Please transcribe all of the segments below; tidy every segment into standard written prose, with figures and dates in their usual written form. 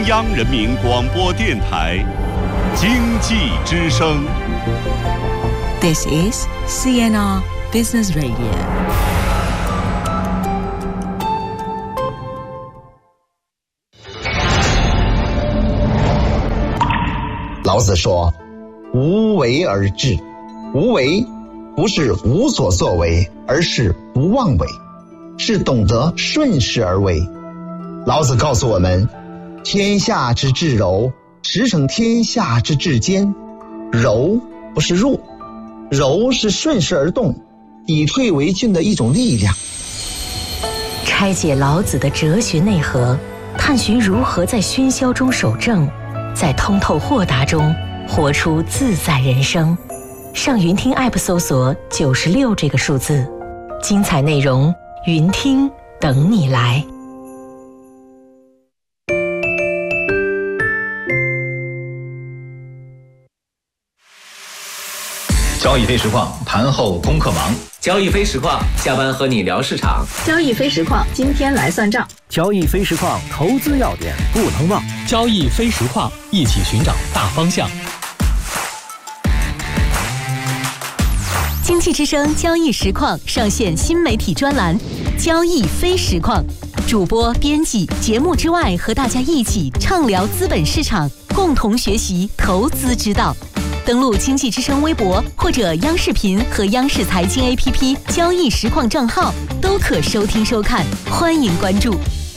央人民广播电台经济之声。 This is CNR Business Radio。 老子说：“无为而治。”无为不是无所作为，而是不妄为，是懂得顺势而为。老子告诉我们，天下之至柔，驰骋天下之至坚。柔不是弱，柔是顺势而动，以退为进的一种力量。 拆解老子的哲学内核，探寻如何在喧嚣中守正，在通透豁达中活出自在人生。上云听 App 搜索96这个数字，精彩内容云听等你来。 交易非实况，盘后功课忙。 交易非实况，下班和你聊市场。 交易非实况，今天来算账。 交易非实况，投资要点不能忘。 交易非实况，一起寻找大方向。 经济之声交易实况上线新媒体专栏交易非实况，主播编辑节目之外和大家一起畅聊资本市场，共同学习投资之道。登录经济之声微博或者央视频和央视财经 APP 交易实况账号都可收听收看，欢迎关注。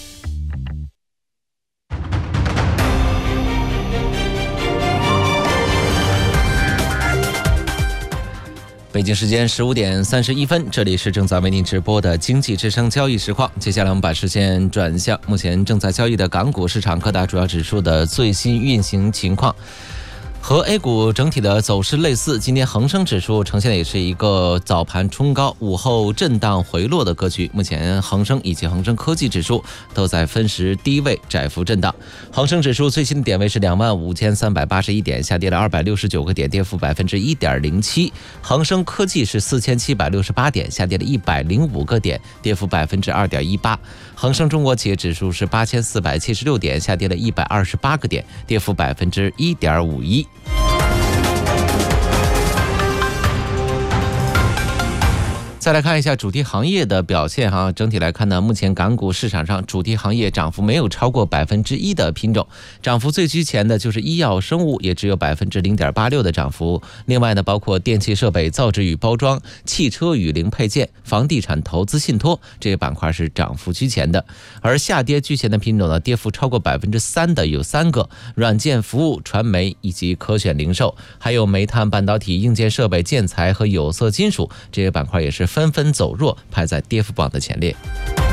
北京时间15点31分，这里是正在为您直播的经济之声交易实况。接下来我们把视线转向目前正在交易的港股市场各大主要指数的最新运行情况。和 A 股整体的走势类似，今天恒生指数呈现的也是一个早盘冲高，午后震荡回落的格局。目前恒生以及恒生科技指数都在分时低位窄幅震荡。恒生指数最新的点位是25,381点，下跌了269个点，跌幅1.07%。恒生科技是4,768点，下跌了105个点，跌幅2.18%。恒生中国企业指数是8,476点，下跌了128个点，跌幅1.51%。再来看一下主题行业的表现哈，整体来看呢，目前港股市场上主题行业涨幅没有超过1%的品种，涨幅最居前的就是医药生物，也只有0.86%的涨幅。另外呢，包括电气设备、造纸与包装、汽车与零配件、房地产投资信托这些板块是涨幅居前的。而下跌居前的品种呢，跌幅超过3%的有3个，软件服务、传媒以及可选零售，还有煤炭、半导体、硬件设备、建材和有色金属这些板块也是纷纷走弱，排在跌幅榜的前列。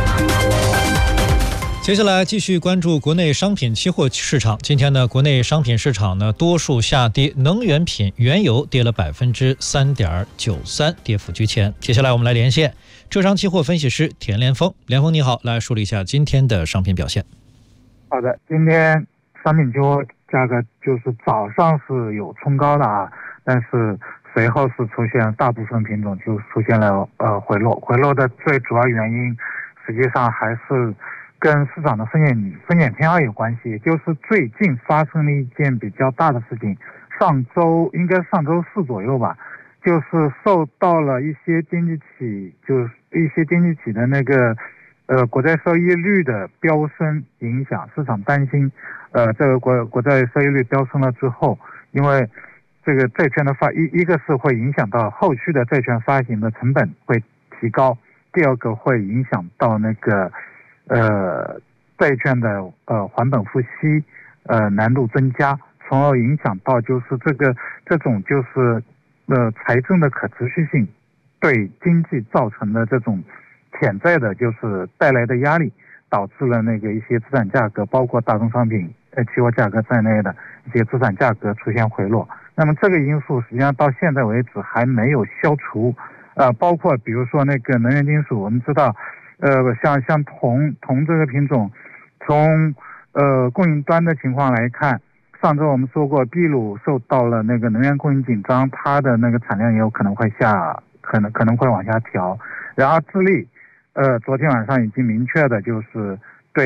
接下来继续关注国内商品期货市场。今天呢，国内商品市场呢多数下跌，能源品原油跌了3.93%，跌幅居前。接下来我们来连线浙商期货分析师田连峰。连峰你好，来梳理一下今天的商品表现。 好的，今天商品期货价格就是早上是有冲高的啊，但是随后是出现大部分品种就出现了回落的最主要原因实际上还是跟市场的风险偏好有关系。就是最近发生了一件比较大的事情，应该上周四左右吧，就是受到了一些经济体的那个国债收益率的飙升影响，市场担心这个国债收益率飙升了之后，因为这个债券的一个是会影响到后续的债券发行的成本会提高，第二个会影响到那个债券的还本付息难度增加，从而影响到就是这种就是财政的可持续性对经济造成的这种潜在的就是带来的压力，导致了那个一些资产价格，包括大宗商品期货价格在内的一些资产价格出现回落。那么这个因素实际上到现在为止还没有消除，包括比如说那个能源金属，我们知道像铜这个品种，从供应端的情况来看，上周我们说过秘鲁受到了那个能源供应紧张，它的那个产量也有可能会可能会往下调。然后智利昨天晚上已经明确的就是对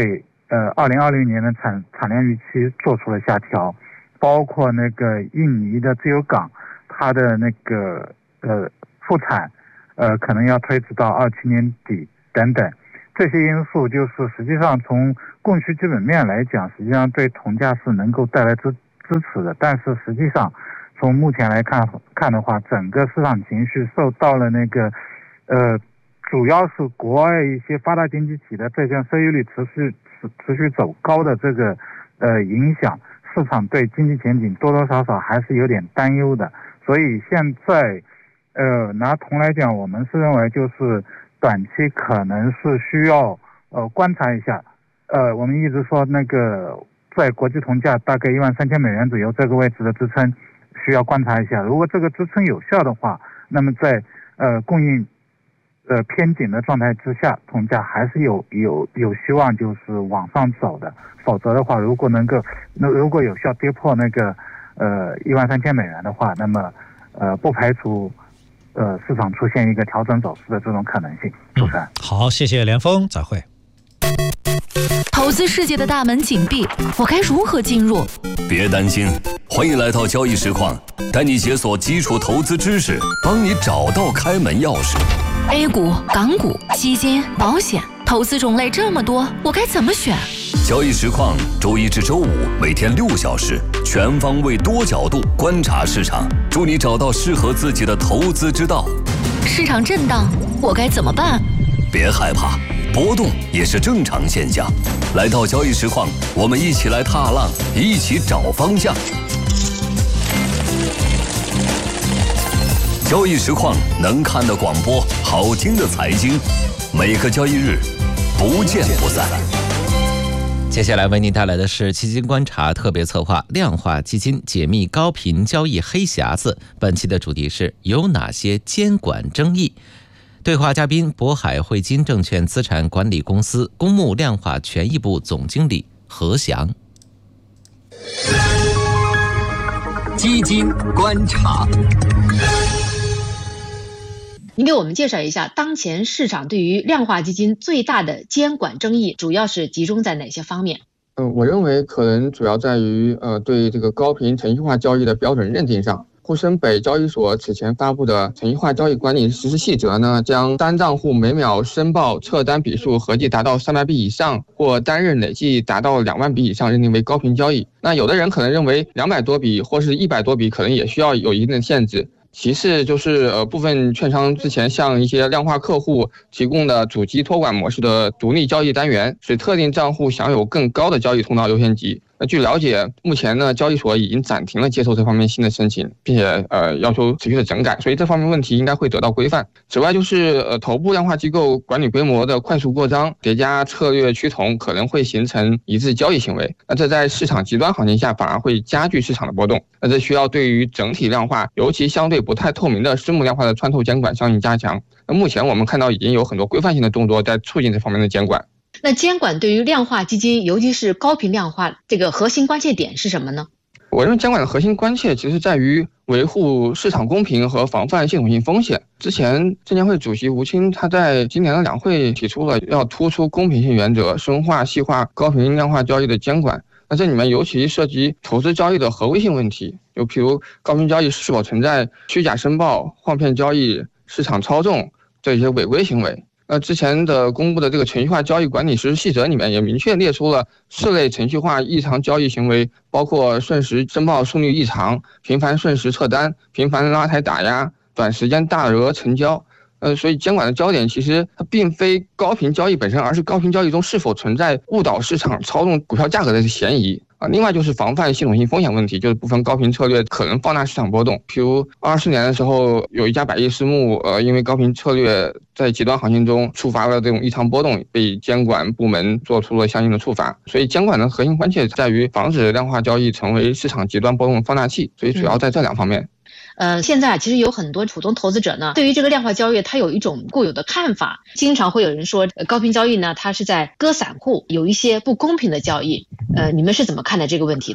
2020年的产量预期做出了下调，包括那个印尼的自由港，它的那个复产可能要推迟到27年底等等。这些因素就是实际上从供需基本面来讲，实际上对铜价是能够带来支持的，但是实际上从目前来看的话，整个市场情绪受到了那个主要是国外一些发达经济体的这项收益率持续走高的这个影响，市场对经济前景多多少少还是有点担忧的。所以现在拿铜来讲，我们是认为就是短期可能是需要观察一下。我们一直说那个在国际铜价大概13000美元左右这个位置的支撑需要观察一下。如果这个支撑有效的话，那么在供应偏紧的状态之下，铜价还是有希望就是往上走的。否则的话，如果有效跌破那个13000美元的话，那么不排除市场出现一个调整走势的这种可能性。主持人， 好，谢谢连峰，再会。 投资世界的大门紧闭，我该如何进入？ 别担心，欢迎来到交易实况，带你解锁基础投资知识，帮你找到开门钥匙。 A 股、港股、基金、保险，投资种类这么多，我该怎么选？ 交易实况，周一至周五每天6小时，全方位多角度观察市场，助你找到适合自己的投资之道。 市场震荡，我该怎么办？ 别害怕，波动也是正常现象。来到交易实况，我们一起来踏浪，一起找方向。交易实况，能看的广播，好听的财经，每个交易日不见不散。 接下来为您带来的是基金观察特别策划量化基金解密高频交易黑匣子，本期的主题是有哪些监管争议。对话嘉宾渤海汇金证券资产管理公司公募量化权益部总经理何翔。 基金观察， 您给我们介绍一下当前市场对于量化基金最大的监管争议主要是集中在哪些方面？ 我认为可能主要在于对这个高频程序化交易的标准认定上。沪深北交易所此前发布的程序化交易管理实施细则呢，将单账户每秒申报撤单笔数合计达到300笔以上，或单日累计达到2万笔以上，认定为高频交易。那有的人可能认为200多笔或是100多笔可能也需要有一定的限制。其次就是部分券商之前向一些量化客户提供的主机托管模式的独立交易单元，使特定账户享有更高的交易通道优先级。据了解，目前呢，交易所已经暂停了接受这方面新的申请，并且要求持续的整改，所以这方面问题应该会得到规范。此外，就是头部量化机构管理规模的快速扩张，叠加策略趋同，可能会形成一致交易行为。那这在市场极端行情下反而会加剧市场的波动。那这需要对于整体量化，尤其相对不太透明的私募量化的穿透监管相应加强。那目前我们看到已经有很多规范性的动作在促进这方面的监管。 那监管对于量化基金，尤其是高频量化，这个核心关切点是什么呢？ 我认为监管的核心关切其实在于维护市场公平和防范系统性风险。之前证监会主席吴清他在今年的两会提出了要突出公平性原则，深化细化高频量化交易的监管。那这里面尤其涉及投资交易的合规性问题，就譬如高频交易是否存在虚假申报、诓骗交易、市场操纵这些违规行为。之前的公布的这个程序化交易管理实施细则里面也明确列出了4类程序化异常交易行为，包括瞬时申报速率异常、频繁瞬时撤单、频繁拉抬打压、短时间大额成交。所以监管的焦点其实它并非高频交易本身，而是高频交易中是否存在误导市场、操纵股票价格的嫌疑。另外就是防范系统性风险问题，就是部分高频策略可能放大市场波动。譬如24年的时候，有一家百亿私募，因为高频策略在极端行情中触发了这种异常波动，被监管部门做出了相应的处罚。所以监管的核心关切在于防止量化交易成为市场极端波动的放大器，所以主要在这2方面。 现在其实有很多普通投资者呢，对于这个量化交易，他有一种固有的看法。经常会有人说，高频交易呢，它是在割散户，有一些不公平的交易。你们是怎么看待这个问题的？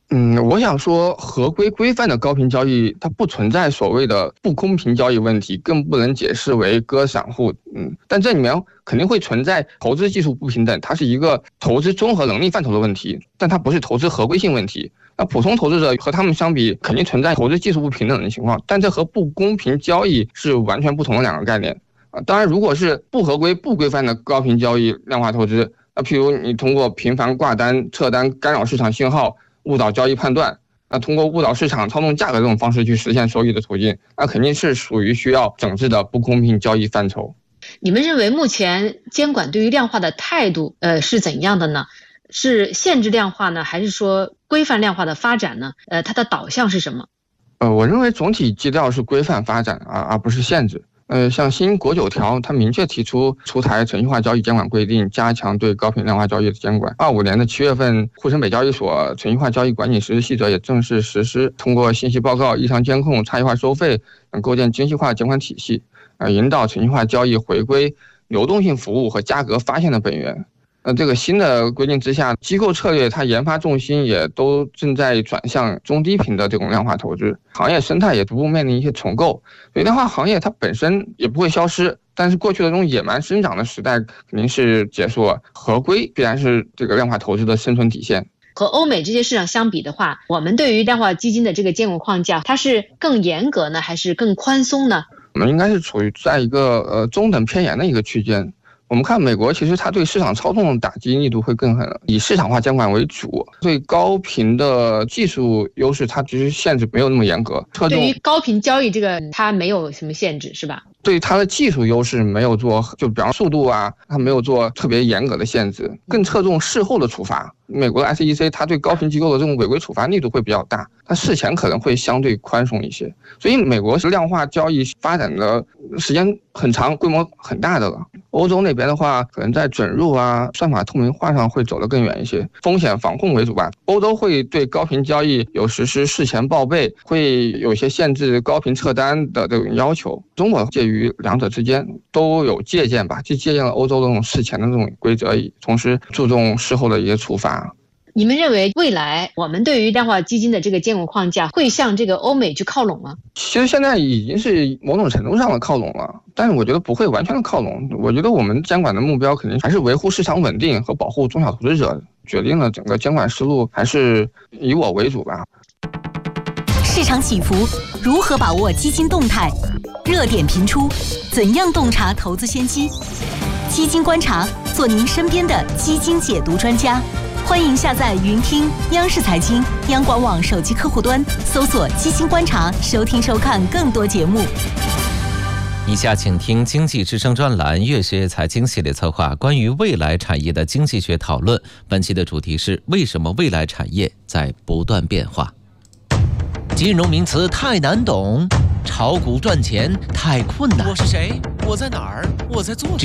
我想说，合规规范的高频交易，它不存在所谓的不公平交易问题，更不能解释为割散户。但这里面肯定会存在投资技术不平等，它是一个投资综合能力范畴的问题，但它不是投资合规性问题。那普通投资者和他们相比，肯定存在投资技术不平等的情况，但这和不公平交易是完全不同的两个概念。当然，如果是不合规、不规范的高频交易量化投资，那譬如你通过频繁挂单、撤单、干扰市场信号、误导交易判断，那通过误导市场、操纵价格这种方式去实现收益的途径，那肯定是属于需要整治的不公平交易范畴。 你们认为目前监管对于量化的态度是怎样的呢？是限制量化呢，还是说规范量化的发展呢？它的导向是什么？ 我认为总体基调是规范发展而不是限制。像新国9条，它明确提出出台程序化交易监管规定，加强对高频量化交易的监管。25年的7月份，沪深北交易所程序化交易管理实施细则也正式实施，通过信息报告、异常监控、差异化收费等构建精细化监管体系，引导程序化交易回归流动性服务和价格发现的本源。这个新的规定之下，机构策略它研发重心也都正在转向中低频的这种量化投资，行业生态也逐步面临一些重构。所以量化行业它本身也不会消失，但是过去的这种野蛮生长的时代肯定是结束了，合规必然是这个量化投资的生存体现。 和欧美这些市场相比的话，我们对于量化基金的这个监管框架，它是更严格呢，还是更宽松呢？ 我们应该是处于在一个中等偏严的一个区间。我们看美国，其实它对市场操纵的打击力度会更狠，以市场化监管为主，对高频的技术优势，它其实限制没有那么严格。 对于高频交易这个，它没有什么限制，是吧？ 对它的技术优势没有做，就比方速度啊，它没有做特别严格的限制，更侧重事后的处罚。美国的 SEC 它对高频机构的这种违规处罚力度会比较大，它事前可能会相对宽松一些。所以美国是量化交易发展的时间很长、规模很大的了。欧洲那边的话，可能在准入啊、算法透明化上会走得更远一些，风险防控为主吧。欧洲会对高频交易有实施事前报备，会有一些限制高频撤单的这种要求。中国介于两者之间，都有借鉴吧，就借鉴了欧洲的这种事前的这种规则，同时注重事后的一些处罚。 你们认为未来我们对于量化基金的这个监管框架会向这个欧美去靠拢吗？ 其实现在已经是某种程度上的靠拢了，但是我觉得不会完全的靠拢。我觉得我们监管的目标肯定还是维护市场稳定和保护中小投资者，决定了整个监管思路还是以我为主吧。 市场起伏，如何把握基金动态？热点频出，怎样洞察投资先机？基金观察，做您身边的基金解读专家。欢迎下载云听央视财经、央广网手机客户端，搜索基金观察，收听收看更多节目。 以下请听经济之声专栏越学财经系列策划关于未来产业的经济学讨论。本期的主题是为什么未来产业在不断变化。金融名词太难懂，炒股赚钱太困难。我是谁？我在哪儿？我在做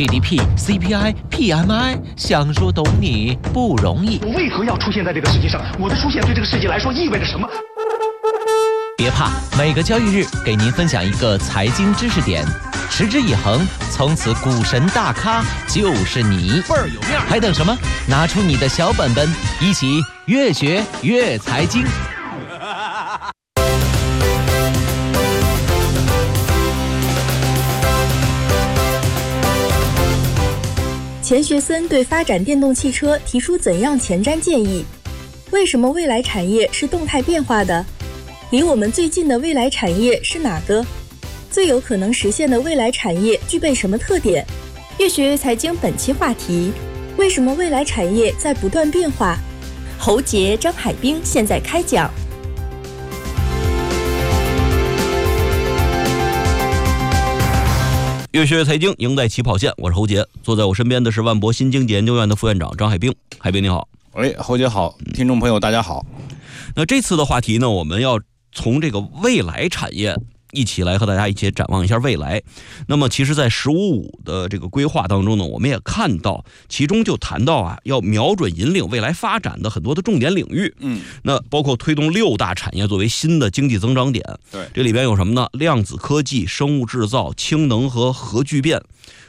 GDP、CPI、PMI， 想说懂你不容易。 我为何要出现在这个世界上？我的出现对这个世界来说意味着什么？ 别怕，每个交易日给您分享一个财经知识点，持之以恒，从此股神大咖就是你，倍儿有面。还等什么？拿出你的小本本，一起越学越财经。 钱学森对发展电动汽车提出怎样前瞻建议？为什么未来产业是动态变化的？离我们最近的未来产业是哪个？最有可能实现的未来产业具备什么特点？越学越财经本期话题：为什么未来产业在不断变化？侯杰、张海滨现在开讲。 越学越财经，赢在起跑线。我是侯杰，坐在我身边的是万博新经济研究院的副院长张海滨。海滨你好。 喂，侯杰好，听众朋友大家好。 那这次的话题呢，我们要从这个未来产业一起来和大家一起展望一下未来。那么其实在15.5的这个规划当中呢，我们也看到其中就谈到啊，要瞄准引领未来发展的很多的重点领域。那包括推动6大产业作为新的经济增长点。 对， 这里边有什么呢？量子科技、生物制造、氢能和核聚变。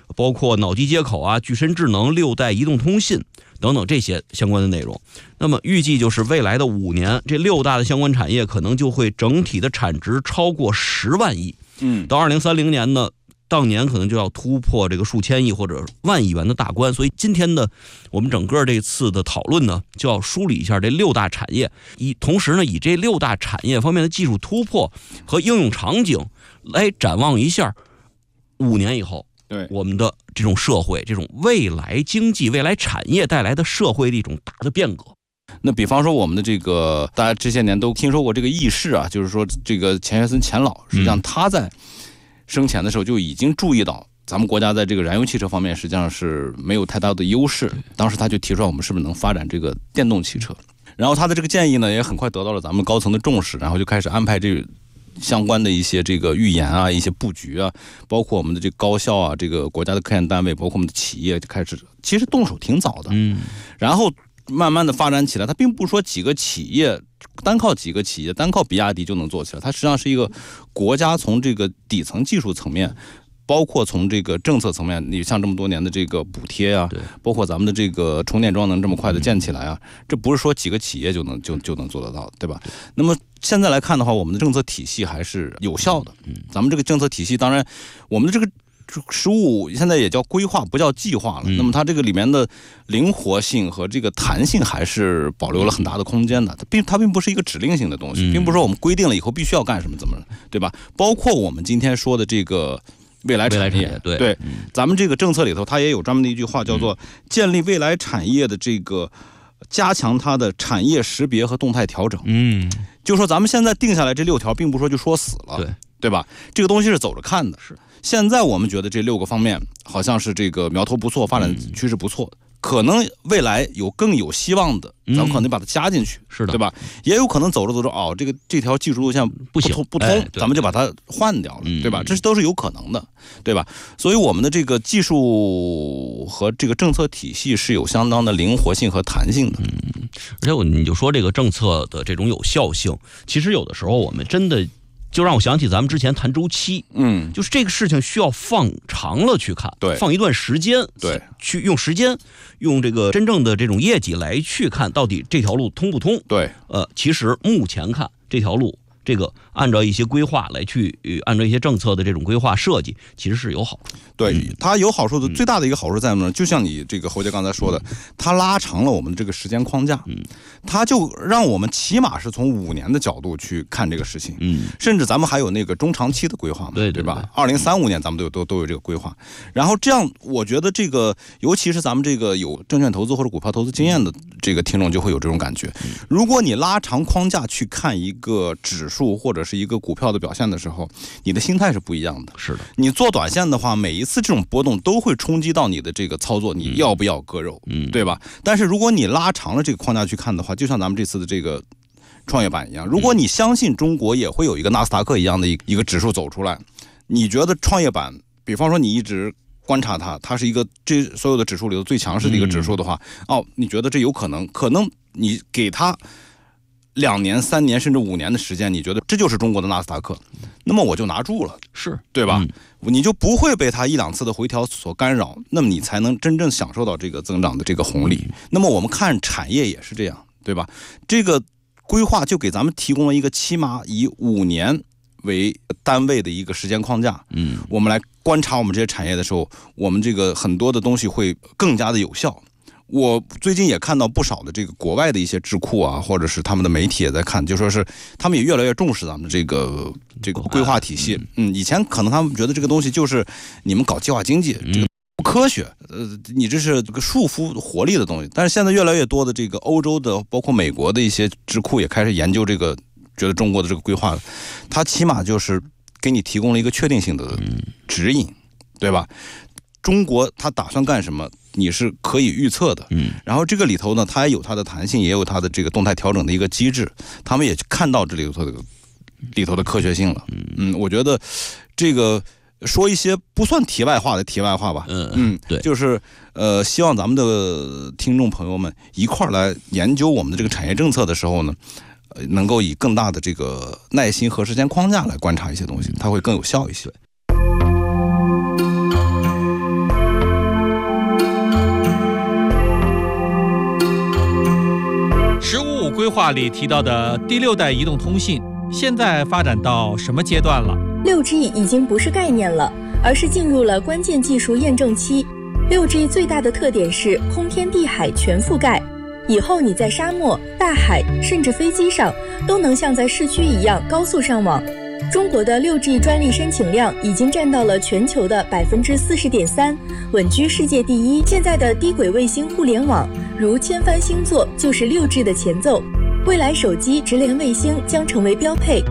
包括脑机接口啊、具身智能、6代移动通信等等这些相关的内容。那么预计就是未来的5年，这6大的相关产业可能就会整体的产值超过10万亿。到2030年呢，当年可能就要突破这个数千亿或者万亿元的大关。所以今天呢，我们整个这次的讨论呢，就要梳理一下这6大产业，同时呢，以这6大产业方面的技术突破和应用场景来展望一下5年以后， 对我们的这种社会、这种未来经济、未来产业带来的社会的一种大的变革。 那比方说我们的这个，大家这些年都听说过这个易逝啊，就是说这个钱学森钱老，实际上他在生前的时候就已经注意到咱们国家在这个燃油汽车方面实际上是没有太大的优势，当时他就提出来我们是不是能发展这个电动汽车，然后他的这个建议呢也很快得到了咱们高层的重视，然后就开始安排这个相关的一些这个预研啊、一些布局啊，包括我们的这个高校啊、这个国家的科研单位，包括我们的企业就开始，其实动手挺早的，然后慢慢的发展起来。它并不是说几个企业单靠比亚迪就能做起来，它实际上是一个国家从这个底层技术层面，包括从这个政策层面，你像这么多年的这个补贴啊，包括咱们的这个充电桩能这么快的建起来啊，这不是说几个企业就能做得到，对吧？那么现在来看的话，我们的政策体系还是有效的。咱们这个政策体系，当然我们的这个15现在也叫规划，不叫计划了。那么它这个里面的灵活性和这个弹性还是保留了很大的空间的。它并不是一个指令性的东西，并不是说我们规定了以后必须要干什么怎么，对吧？包括我们今天说的这个未来产业，对，咱们这个政策里头它也有专门的一句话，叫做建立未来产业的这个加强它的产业识别和动态调整。就说咱们现在定下来这6条，并不是说就说死了，对吧？这个东西是走着看的。是。现在我们觉得这6个方面好像是这个苗头不错，发展趋势不错，可能未来有更有希望的，咱们可能把它加进去，是的，对吧？也有可能走着走着，这条技术路线不通，咱们就把它换掉了，对吧？这都是有可能的，对吧？所以我们的这个技术和这个政策体系是有相当的灵活性和弹性的。 而且你就说这个政策的这种有效性，其实有的时候我们真的就让我想起咱们之前谈周期，就是这个事情需要放长了去看，放一段时间，去用时间，用这个真正的这种业绩来去看到底这条路通不通。其实目前看这条路，这个按照一些规划来去，按照一些政策的这种规划设计，其实是有好处。 对，它有好处的，最大的一个好处在哪呢？就像你这个侯杰刚才说的，它拉长了我们这个时间框架，它就让我们起码是从5年的角度去看这个事情，甚至咱们还有那个中长期的规划嘛，对吧？2035年咱们都有这个规划，然后这样我觉得这个，尤其是咱们这个有证券投资或者股票投资经验的这个听众就会有这种感觉。如果你拉长框架去看一个指数或者是一个股票的表现的时候，你的心态是不一样的。是的，你做短线的话，每一次这种波动都会冲击到你的这个操作，你要不要割肉，对吧？但是如果你拉长了这个框架去看的话，就像咱们这次的这个创业板一样，如果你相信中国也会有一个纳斯达克一样的一个指数走出来，你觉得创业板，比方说你一直观察它是一个这所有的指数里头最强势的一个指数的话，你觉得这有可能你给它2年、3年甚至5年的时间，你觉得这就是中国的纳斯达克，那么我就拿住了，是对吧？你就不会被它1、2次的回调所干扰，那么你才能真正享受到这个增长的这个红利。那么我们看产业也是这样，对吧？这个规划就给咱们提供了一个起码以5年为单位的一个时间框架。我们来观察我们这些产业的时候，我们这个很多的东西会更加的有效。我最近也看到不少的这个国外的一些智库啊，或者是他们的媒体也在看，就说是他们也越来越重视咱们这个规划体系。以前可能他们觉得这个东西就是你们搞计划经济，这个不科学，你这是这个束缚活力的东西。但是现在越来越多的这个欧洲的，包括美国的一些智库也开始研究这个，觉得中国的这个规划，它起码就是给你提供了一个确定性的指引，对吧？中国它打算干什么，你是可以预测的。然后这个里头呢，它也有它的弹性，也有它的这个动态调整的一个机制，他们也看到这里头的科学性了。我觉得这个说一些不算题外话的题外话吧。对，就是希望咱们的听众朋友们一块儿来研究我们的这个产业政策的时候呢，能够以更大的这个耐心和时间框架来观察一些东西，它会更有效一些。 规划里提到的第6代移动通信，现在发展到什么阶段了 ？6G 已经不是概念了，而是进入了关键技术验证期。6G 最大的特点是空天地海全覆盖，以后你在沙漠、大海，甚至飞机上，都能像在市区一样高速上网。中国的6G 专利申请量已经占到了全球的40.3%，稳居世界第一。现在的低轨卫星互联网，如千帆星座，就是 6G 的前奏。未来手机直连卫星将成为标配。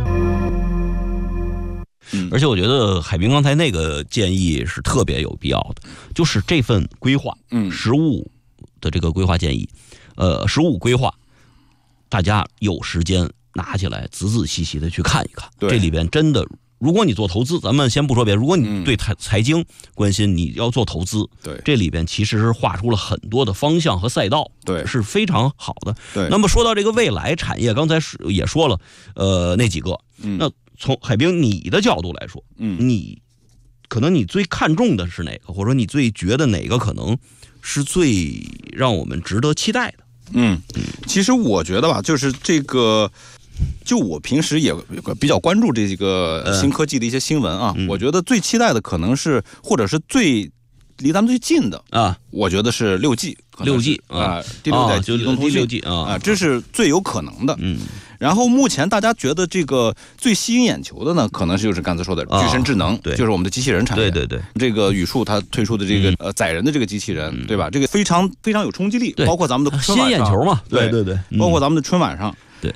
而且我觉得海滨刚才那个建议是特别有必要的，就是这份规划，15的这个规划建议，15规划，大家有时间拿起来仔仔细细的去看一看，这里边真的，如果你做投资，咱们先不说别的，如果你对财经关心，你要做投资， 对， 这里边其实是画出了很多的方向和赛道， 对， 是非常好的。 对， 那么说到这个未来产业，刚才也说了，那几个，那从海滨你的角度来说，你可能你最看重的是哪个，或者说你最觉得哪个可能是最让我们值得期待的？ 其实我觉得吧，就是这个。就我平时也比较关注这个新科技的一些新闻啊，我觉得最期待的可能是，或者是最离咱们最近的啊，我觉得是6G 啊，第6代移动通信 6G 啊， 这是最有可能的。然后目前大家觉得这个最吸引眼球的呢，可能是就是刚才说的具身智能，就是我们的机器人产业。 对， 这个宇树它推出的这个载人的这个机器人，对吧？这个非常非常有冲击力，包括咱们的春晚上， 吸引眼球嘛，对， 包括咱们的春晚上， 对。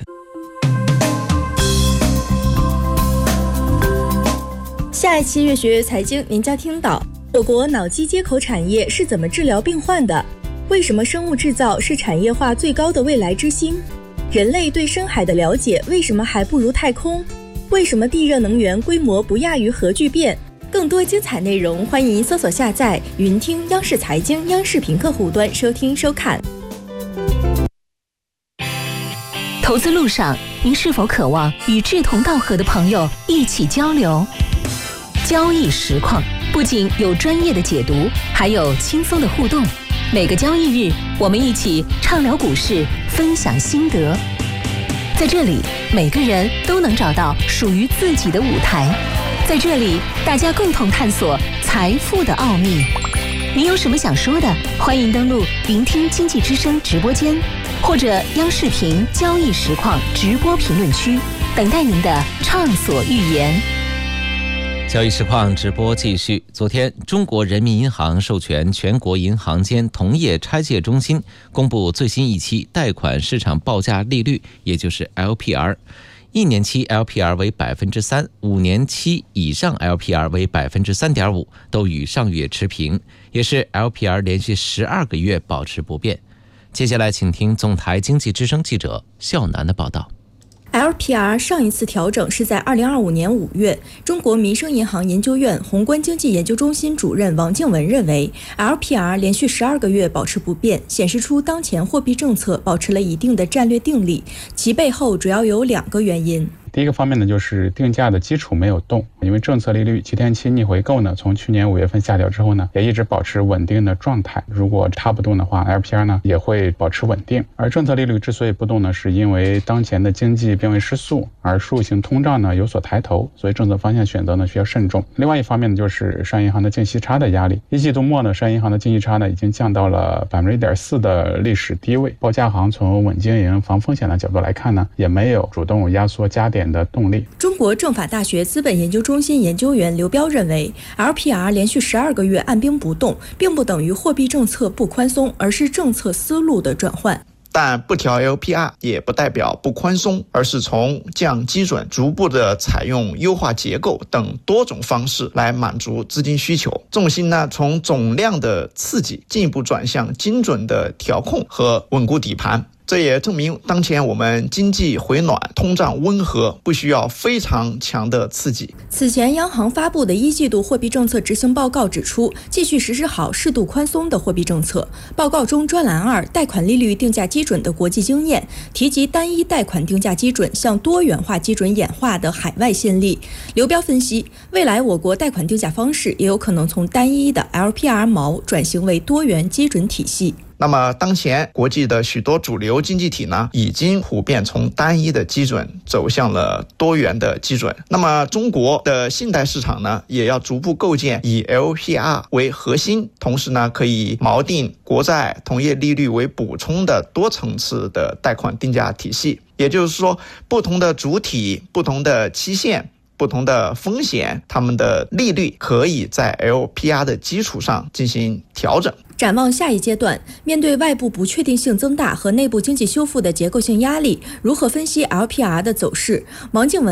下一期越学越财经，您将听到我国脑机接口产业是怎么治疗病患的？为什么生物制造是产业化最高的未来之星？人类对深海的了解为什么还不如太空？为什么地热能源规模不亚于核聚变？更多精彩内容，欢迎搜索下载云听央视财经央视频客户端收听收看。 投资路上，您是否渴望与志同道合的朋友一起交流？交易实况不仅有专业的解读，还有轻松的互动。每个交易日，我们一起畅聊股市，分享心得。在这里，每个人都能找到属于自己的舞台。在这里，大家共同探索财富的奥秘。您有什么想说的？欢迎登录聆听经济之声直播间，或者央视频交易实况直播评论区，等待您的畅所欲言。 交易实况直播继续。昨天，中国人民银行授权全国银行间同业拆借中心公布最新一期贷款市场报价利率，也就是 LPR。1年期 LPR 为 3%，5年期以上 LPR 为 3.5%， 都与上月持平，也是 LPR 连续12个月保持不变。接下来请听总台经济之声记者肖楠的报道。 LPR 上一次调整是在2025年5月。中国民生银行研究院宏观经济研究中心主任王静文认为 ，LPR 连续12个月保持不变，显示出当前货币政策保持了一定的战略定力，其背后主要有2个原因。 第一个方面呢，就是定价的基础没有动，因为政策利率7天期逆回购呢，从去年5月份下调之后呢，也一直保持稳定的状态。如果它不动的话 ，LPR 呢也会保持稳定。而政策利率之所以不动呢，是因为当前的经济变为失速，而输入性通胀呢有所抬头，所以政策方向选择呢需要慎重。另外一方面呢，就是商业银行的净息差的压力。一季度末呢，商业银行的净息差呢已经降到了1.4%的历史低位。报价行从稳经营、防风险的角度来看呢，也没有主动压缩加点的动力。 中国政法大学资本研究中心研究员刘彪认为 ，LPR 连续12个月按兵不动，并不等于货币政策不宽松，而是政策思路的转换。 但不调 LPR 也不代表不宽松，而是从降基准、逐步的采用优化结构等多种方式来满足资金需求。重心呢，从总量的刺激进一步转向精准的调控和稳固底盘。这也证明当前我们经济回暖、通胀温和，不需要非常强的刺激。 此前央行发布的1季度货币政策执行报告指出，继续实施好适度宽松的货币政策。报告中专栏2贷款利率定价基准的国际经验，提及单一贷款定价基准向多元化基准演化的海外先例。刘彪分析，未来我国贷款定价方式也有可能从单一的 LPR 锚转型为多元基准体系。 那么当前国际的许多主流经济体呢，已经普遍从单一的基准走向了多元的基准。那么中国的信贷市场呢，也要逐步构建以 LPR 为核心，同时呢可以锚定国债同业利率为补充的多层次的贷款定价体系。也就是说，不同的主体、不同的期限、不同的风险，他们的利率可以在 LPR 的基础上进行调整。 展望下一阶段，面对外部不确定性增大和内部经济修复的结构性压力，如何分析 LPR 的走势？王静文